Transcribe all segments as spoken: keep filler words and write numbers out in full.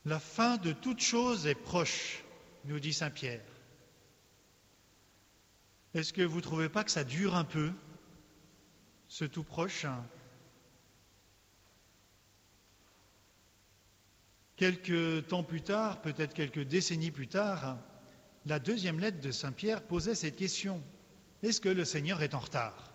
La fin de toute chose est proche, nous dit saint Pierre. Est-ce que vous ne trouvez pas que ça dure un peu, ce tout proche? Quelques temps plus tard, peut-être quelques décennies plus tard, la deuxième lettre de saint Pierre posait cette question. Est-ce que le Seigneur est en retard?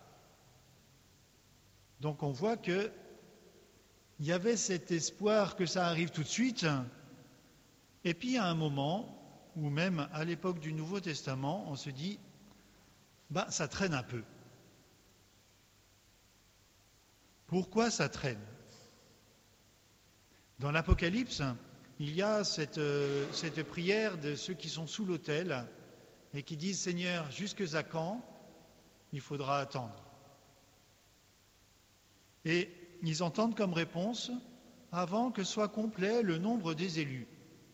Donc on voit qu'il y avait cet espoir que ça arrive tout de suite, et puis à un moment, ou même à l'époque du Nouveau Testament, on se dit, bah, ça traîne un peu. Pourquoi ça traîne? Dans l'Apocalypse, il y a cette, euh, cette prière de ceux qui sont sous l'autel et qui disent « Seigneur, jusque à quand il faudra attendre ?» Et ils entendent comme réponse « Avant que soit complet le nombre des élus ».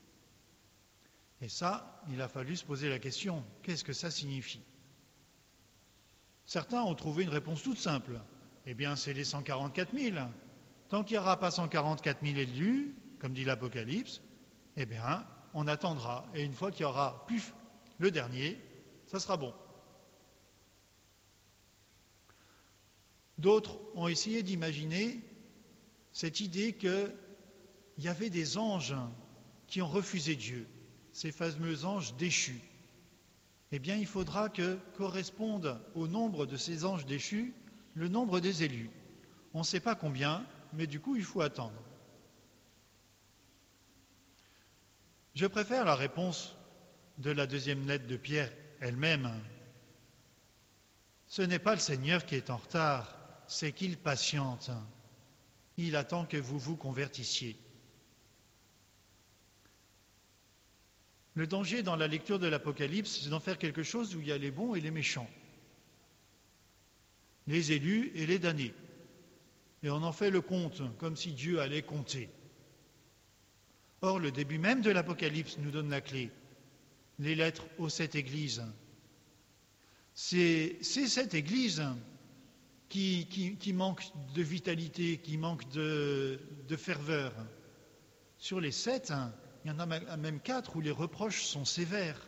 Et ça, il a fallu se poser la question, qu'est-ce que ça signifie? Certains ont trouvé une réponse toute simple. Eh bien, c'est les cent quarante-quatre mille. Tant qu'il n'y aura pas cent quarante-quatre mille élus, comme dit l'Apocalypse, eh bien, on attendra. Et une fois qu'il y aura plus le dernier, ça sera bon. D'autres ont essayé d'imaginer cette idée qu'il y avait des anges qui ont refusé Dieu, ces fameux anges déchus. Eh bien, il faudra que corresponde au nombre de ces anges déchus le nombre des élus. On ne sait pas combien, mais du coup, il faut attendre. Je préfère la réponse de la deuxième lettre de Pierre elle-même. Ce n'est pas le Seigneur qui est en retard, c'est qu'il patiente. Il attend que vous vous convertissiez. Le danger dans la lecture de l'Apocalypse, c'est d'en faire quelque chose où il y a les bons et les méchants, les élus et les damnés. Et on en fait le compte, comme si Dieu allait compter. Or, le début même de l'Apocalypse nous donne la clé, les lettres aux sept églises. C'est ces sept églises qui, qui, qui manquent de vitalité, qui manquent de, de ferveur. Sur les sept, il y en a même quatre où les reproches sont sévères.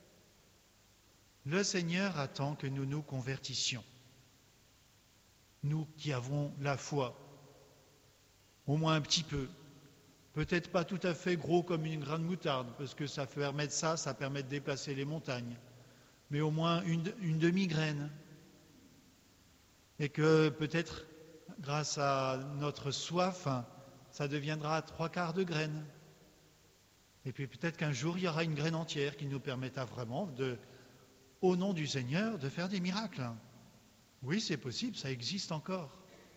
Le Seigneur attend que nous nous convertissions. Nous qui avons la foi, au moins un petit peu, peut-être pas tout à fait gros comme une graine de moutarde, parce que ça permet de ça, ça permet de déplacer les montagnes, mais au moins une, une demi-graine. Et que peut-être, grâce à notre soif, ça deviendra trois quarts de graine. Et puis peut-être qu'un jour, il y aura une graine entière qui nous permettra vraiment, de, au nom du Seigneur, de faire des miracles. Oui, c'est possible, ça existe encore.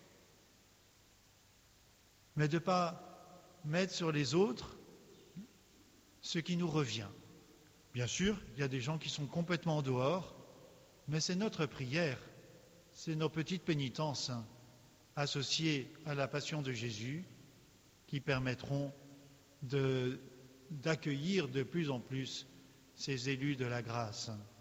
Mais de ne pas mettre sur les autres ce qui nous revient. Bien sûr, il y a des gens qui sont complètement en dehors, mais c'est notre prière, c'est nos petites pénitences associées à la passion de Jésus qui permettront de, d'accueillir de plus en plus ces élus de la grâce.